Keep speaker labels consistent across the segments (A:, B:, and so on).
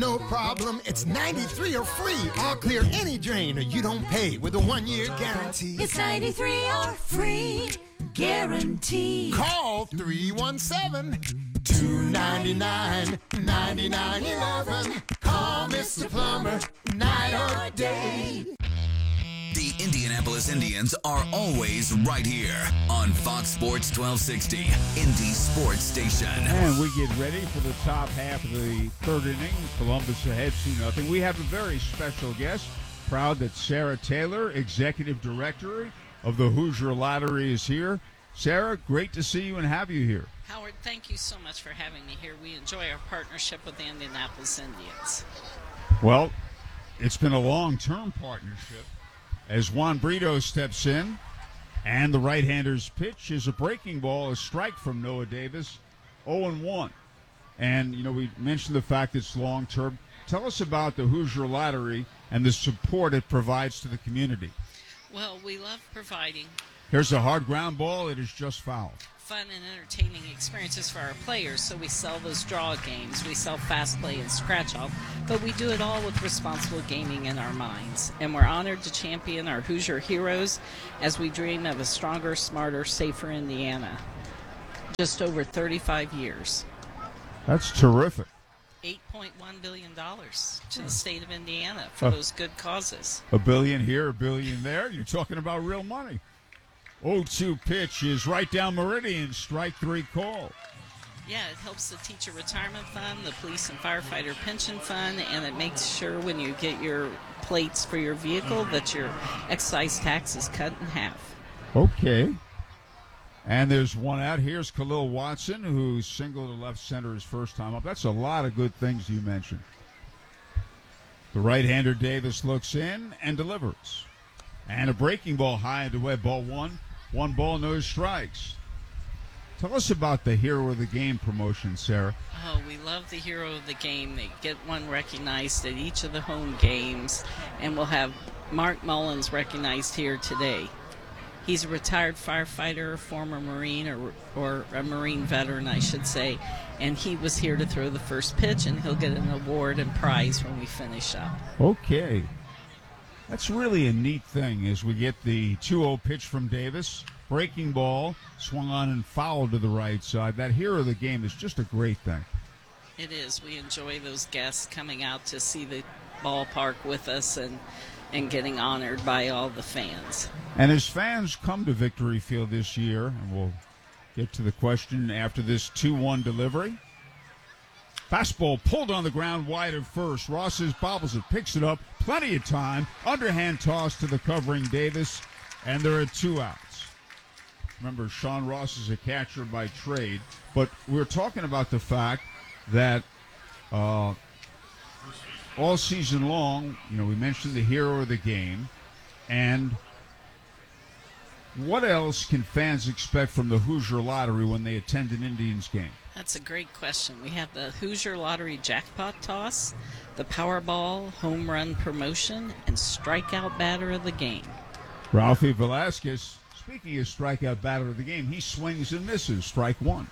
A: no problem. It's 93 or free. All clear any drain or you don't pay with a 1-year guarantee.
B: It's 93 or free guarantee.
A: Call 317-299-9911. Call Mr. Plumber night or day.
C: The Indianapolis Indians are always right here on Fox Sports 1260, Indy Sports Station.
D: And we get ready for the top half of the third inning. Columbus ahead 2-0. We have a very special guest. Proud that Sarah Taylor, Executive Director of the Hoosier Lottery, is here. Sarah, great to see you and have you here.
E: Howard, thank you so much for having me here. We enjoy our partnership with the Indianapolis Indians.
D: Well, it's been a long-term partnership. As Juan Brito steps in, and the right-hander's pitch is a breaking ball, a strike from Noah Davis, 0-1. And, you know, we mentioned the fact it's long-term. Tell us about the Hoosier Lottery and the support it provides to the community.
E: Well, we love providing
D: Here's a hard ground ball. It is just foul.
E: fun and entertaining experiences for our players, so we sell those draw games, we sell fast play and scratch off, but we do it all with responsible gaming in our minds. And we're honored to champion our Hoosier heroes as we dream of a stronger, smarter, safer Indiana. Just over 35 years.
D: That's terrific.
E: $8.1 billion to the state of Indiana for those good causes.
D: $1 billion here, $1 billion there. You're talking about real money. 0-2 pitch is right down Meridian, strike three call.
E: Yeah, it helps the teacher retirement fund, the police and firefighter pension fund, and it makes sure when you get your plates for your vehicle that your excise tax is cut in half.
D: Okay. And there's one out. Here's Khalil Watson, who singled to left center his first time up. That's a lot of good things you mentioned. The right-hander Davis looks in and delivers. And a breaking ball high into Webb, ball one. 1 ball, no strikes. Tell us about the Hero of the Game promotion, Sarah.
E: Oh, we love the Hero of the Game. They get one recognized at each of the home games, and we'll have Mark Mullins recognized here today. He's a retired firefighter, former Marine, or a Marine veteran, I should say, and he was here to throw the first pitch, and he'll get an award and prize when we finish up.
D: Okay. That's really a neat thing as we get the 2-0 pitch from Davis. Breaking ball, swung on and fouled to the right side. That Hero of the Game is just a great thing.
E: It is. We enjoy those guests coming out to see the ballpark with us and getting honored by all the fans.
D: And as fans come to Victory Field this year, and we'll get to the question after this 2-1 delivery. Fastball pulled on the ground wide at first. Rosses bobbles it, picks it up. Plenty of time. Underhand toss to the covering Davis, and there are 2 outs. Remember, Sean Ross is a catcher by trade, but we're talking about the fact that all season long, you know, we mentioned the Hero of the Game, and what else can fans expect from the Hoosier Lottery when they attend an Indians game?
E: That's a great question. We have the Hoosier Lottery jackpot toss, the Powerball home run promotion, and strikeout batter of the game.
D: Ralphie Velasquez, speaking of strikeout batter of the game, he swings and misses, strike one.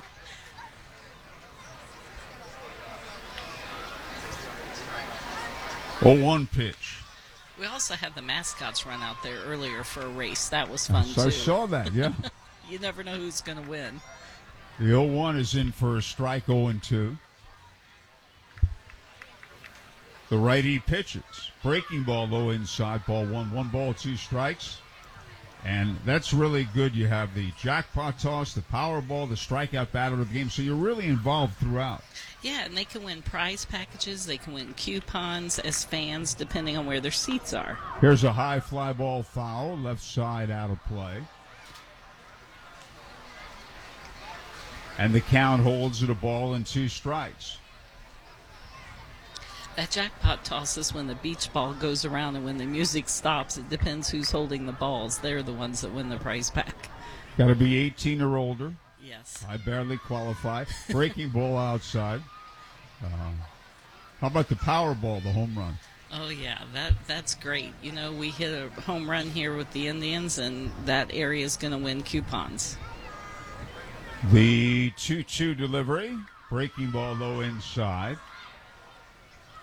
D: Oh, 1 pitch.
E: We also had the mascots run out there earlier for a race. That was fun,
D: So
E: too.
D: I saw that, yeah.
E: You never know who's going to win.
D: The 0-1 is in for a strike, 0-2. The righty pitches. Breaking ball low inside, ball 1. 1 ball, 2 strikes. And that's really good. You have the jackpot toss, the Powerball, the strikeout batter of the game. So you're really involved throughout.
E: Yeah, and they can win prize packages. They can win coupons as fans, depending on where their seats are.
D: Here's a high fly ball foul, left side out of play. And the count holds at 1-2 strikes.
E: That jackpot toss is when the beach ball goes around, and when the music stops, it depends who's holding the balls. They're the ones that win the prize pack.
D: Got to be 18 or older.
E: Yes.
D: I barely qualify. Breaking ball outside. How about the Powerball, the home run?
E: Oh, yeah, that's great. You know, we hit a home run here with the Indians, and that area is going to win coupons.
D: The 2-2 delivery. Breaking ball low inside.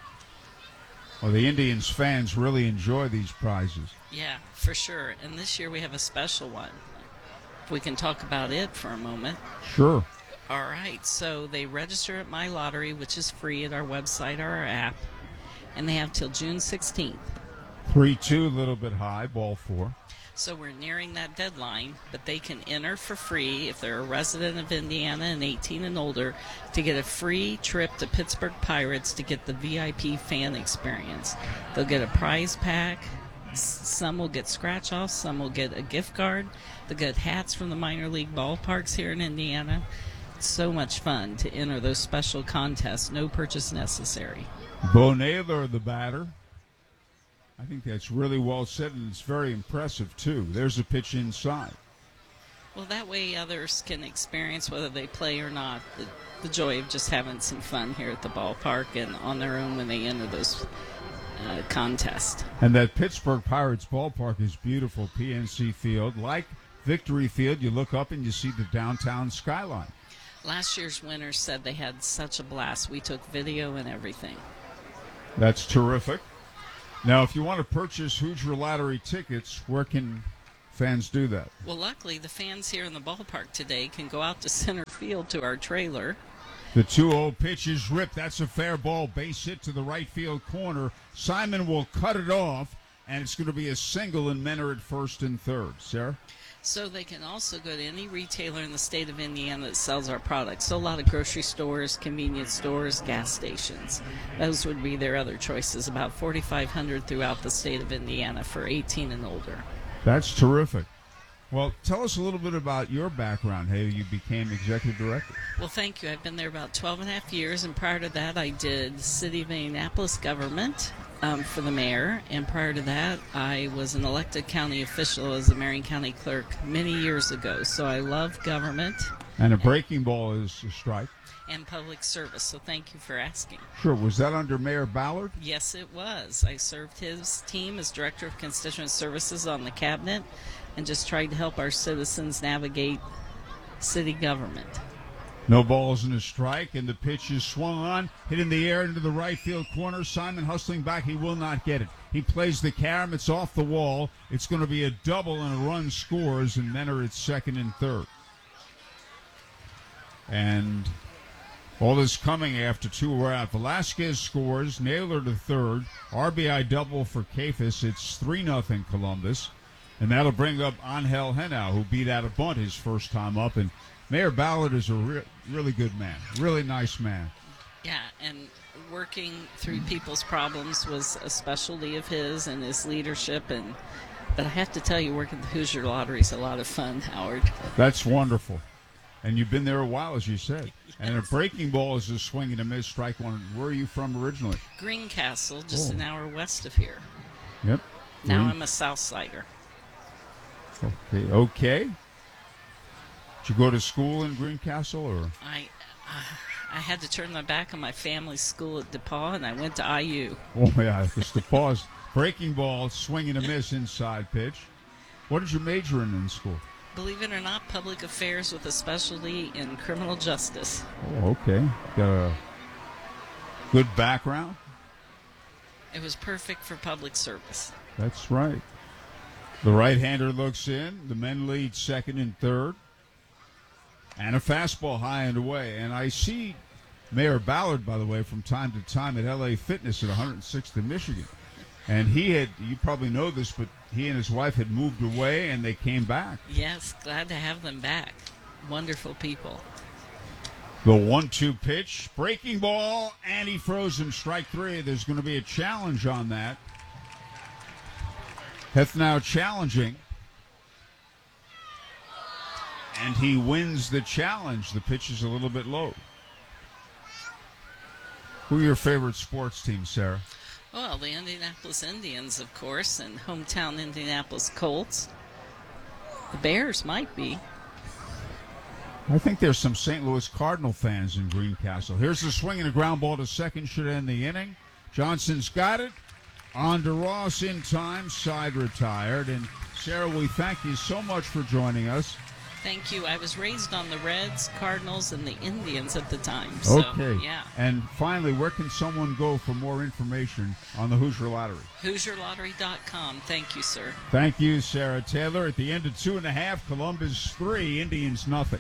D: Well, the Indians fans really enjoy these prizes.
E: Yeah, for sure. And this year we have a special one. If we can talk about it for a moment.
D: Sure.
E: All right. So they register at My Lottery, which is free at our website or our app. And they have till June 16th.
D: 3-2, a little bit high, ball 4.
E: So we're nearing that deadline, but they can enter for free if they're a resident of Indiana and 18 and older to get a free trip to Pittsburgh Pirates to get the VIP fan experience. They'll get a prize pack. Some will get scratch-offs. Some will get a gift card. They'll get hats from the minor league ballparks here in Indiana. It's so much fun to enter those special contests. No purchase necessary.
D: Bo Naylor, the batter. I think that's really well said, and it's very impressive, too. There's a pitch inside.
E: Well, that way others can experience, whether they play or not, the joy of just having some fun here at the ballpark and on their own when they enter those contests.
D: And that Pittsburgh Pirates ballpark is beautiful, PNC Field. Like Victory Field, you look up and you see the downtown skyline.
E: Last year's winners said they had such a blast. We took video and everything.
D: That's terrific. Now, if you want to purchase Hoosier Lottery tickets, where can fans do that?
E: Well, luckily, the fans here in the ballpark today can go out to center field to our trailer.
D: The 2-0 pitch is ripped. That's a fair ball. Base hit to the right field corner. Simon will cut it off, and it's going to be a single, and men are at first and third. Sarah?
E: So they can also go to any retailer in the state of Indiana that sells our products. So a lot of grocery stores, convenience stores, gas stations. Those would be their other choices, about 4,500 throughout the state of Indiana for 18 and older.
D: That's terrific. Well, tell us a little bit about your background, how you became executive director.
E: Well, thank you. I've been there about 12 and a half years, and prior to that I did City of Indianapolis government for the mayor, and prior to that I was an elected county official as a Marion County clerk many years ago. So I love government.
D: And a breaking ball is a strike.
E: And public service, so thank you for asking.
D: Sure. Was that under Mayor Ballard?
E: Yes, it was. I served his team as Director of Constituent Services on the cabinet and just tried to help our citizens navigate city government.
D: No balls and a strike, and the pitch is swung on, hit in the air into the right field corner. Simon hustling back. He will not get it. He plays the carom. It's off the wall. It's going to be a double, and a run scores, and men are at second and third. And all this coming after 2 were out. Velasquez scores. Naylor to third. RBI double for Kafis. It's 3-0 Columbus. And that'll bring up Angel Henao, who beat out a bunt his first time up. And Mayor Ballard is a really good man, really nice man.
E: Yeah, and working through people's problems was a specialty of his and his leadership. But I have to tell you, working at the Hoosier Lottery is a lot of fun, Howard.
D: That's wonderful. And you've been there a while, as you said. Yes. And a breaking ball is a swing and a miss, strike one. Where are you from originally?
E: Greencastle, just an hour west of here.
D: Yep.
E: Now I'm a Southsider.
D: Okay. Did you go to school in Greencastle, or?
E: I had to turn my back on my family's school at DePaul, and I went to IU.
D: Oh, yeah, it's DePauw's breaking ball, swing and a miss, inside pitch. What did you major in school?
E: Believe it or not, public affairs with a specialty in criminal justice.
D: Oh, okay. Got a good background?
E: It was perfect for public service.
D: That's right. The right-hander looks in. The men lead second and third. And a fastball high and away. And I see Mayor Ballard, by the way, from time to time at LA Fitness at 106th in Michigan. And you probably know this, but he and his wife had moved away and they came back.
E: Yes, glad to have them back. Wonderful people.
D: The 1-2 pitch, breaking ball, and he froze him, strike 3. There's going to be a challenge on that. Hethnow challenging. And he wins the challenge. The pitch is a little bit low. Who are your favorite sports teams, Sarah?
E: Well, the Indianapolis Indians, of course, and hometown Indianapolis Colts. The Bears might be.
D: I think there's some St. Louis Cardinal fans in Greencastle. Here's the swing and a ground ball to second, should end the inning. Johnson's got it. On to Ross in time, side retired. And Sarah, we thank you so much for joining us.
E: Thank you. I was raised on the Reds, Cardinals, and the Indians at the time. So,
D: Okay.
E: yeah.
D: And finally, where can someone go for more information on the Hoosier Lottery?
E: HoosierLottery.com. Thank you, sir.
D: Thank you, Sarah Taylor. At the end of 2.5, Columbus 3, Indians nothing.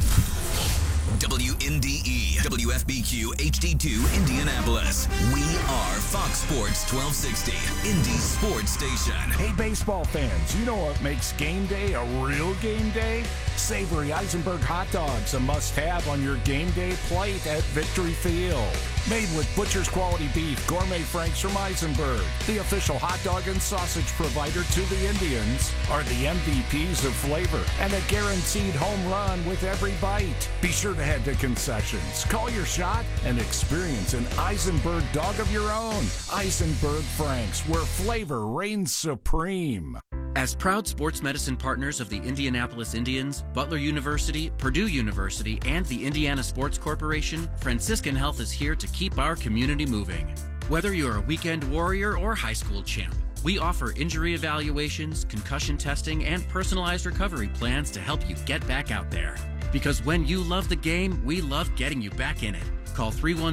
C: WNDE, WFBQ, HD2, Indianapolis. We are Fox Sports 1260, Indy Sports Station.
F: Hey, baseball fans, you know what makes game day a real game day? Savory Eisenberg hot dogs, a must-have on your game day plate at Victory Field. Made with butcher's quality beef, gourmet franks from Eisenberg, the official hot dog and sausage provider to the Indians, are the MVPs of flavor and a guaranteed home run with every bite. Be sure to head to concessions, call your shot, and experience an Eisenberg dog of your own. Eisenberg Franks, where flavor reigns supreme.
G: As proud sports medicine partners of the Indianapolis Indians, Butler University, Purdue University, and the Indiana Sports Corporation, Franciscan Health is here to keep our community moving. Whether you're a weekend warrior or high school champ, we offer injury evaluations, concussion testing, and personalized recovery plans to help you get back out there. Because when you love the game, we love getting you back in it. Call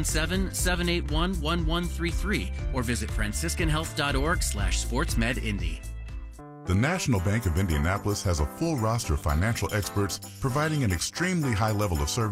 G: 317-781-1133 or visit franciscanhealth.org/sportsmedindy.
H: The National Bank of Indianapolis has a full roster of financial experts providing an extremely high level of service